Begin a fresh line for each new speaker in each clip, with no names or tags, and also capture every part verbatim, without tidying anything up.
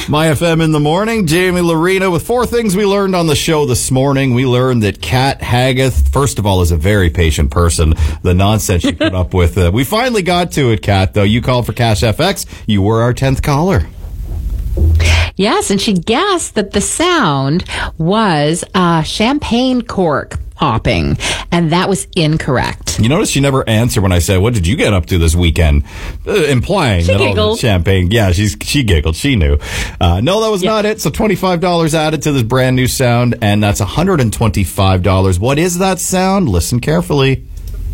My F M in the morning. Jamie Lorena with four things we learned on the show this morning. We learned that Kat Haggith, first of all, is a very patient person. The nonsense she put up with. Uh, we finally got to it, Kat, though. You called for Cash F X. You were our tenth caller.
Yes, and she guessed that the sound was uh, champagne cork popping, and that was incorrect.
You notice she never answered when I said, "What did you get up to this weekend?" Uh, implying
she
that
giggled.
all the champagne. Yeah, she's she giggled. She knew. Uh, no, that was
yeah.
not it. So twenty-five dollars added to this brand new sound, and that's one hundred twenty-five dollars. What is that sound? Listen carefully.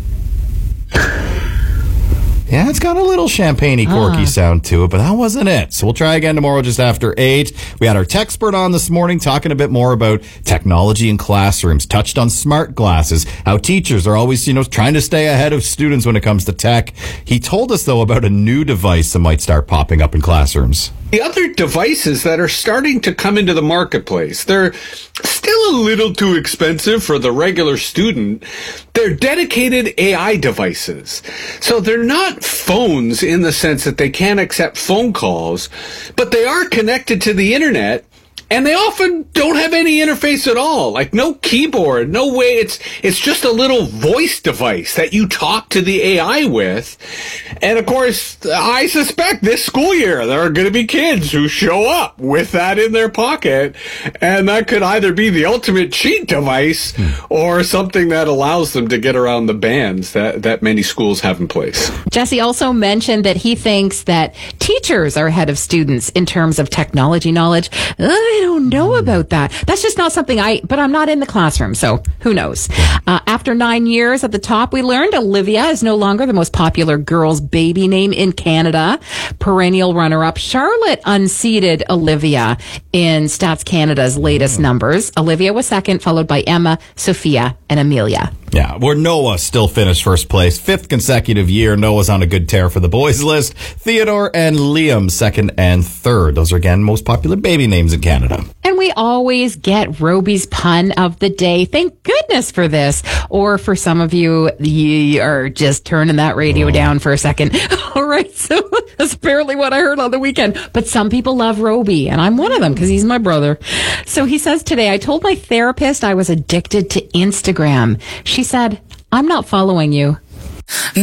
Yeah, it's got a little champagne-y, corky uh. sound to it, but that wasn't it. So we'll try again tomorrow just after eight. We had our techspert on this morning talking a bit more about technology in classrooms, touched on smart glasses, how teachers are always, you know, trying to stay ahead of students when it comes to tech. He told us, though, about a new device that might start popping up in classrooms.
The other devices that are starting to come into the marketplace, they're still a little too expensive for the regular student. They're dedicated A I devices. So they're not phones in the sense that they can't accept phone calls, but they are connected to the internet. And they often don't have any interface at all, like no keyboard, no way. It's it's just a little voice device that you talk to the A I with. And of course, I suspect this school year there are going to be kids who show up with that in their pocket, and that could either be the ultimate cheat device or something that allows them to get around the bans that, that many schools have in place.
Jesse also mentioned that he thinks that teachers are ahead of students in terms of technology knowledge. I don't know about that. That's just not something I, but I'm not in the classroom, so who knows? Uh, after nine years at the top, we learned Olivia is no longer the most popular girl's baby name in Canada. Perennial runner-up Charlotte unseated Olivia in Stats Canada's latest numbers. Olivia was second, followed by Emma, Sophia, and Amelia.
Yeah, where Noah still finished first place. Fifth consecutive year, Noah's on a good tear for the boys list. Theodore and Liam, second and third. Those are, again, most popular baby names in Canada.
And we always get Roby's pun of the day. Thank goodness for this. Or for some of you, you are just turning that radio oh. down for a second. All right, so that's apparently what I heard on the weekend. But some people love Roby, and I'm one of them because he's my brother. So he says today, I told my therapist I was addicted to Instagram. She said, I'm not following you.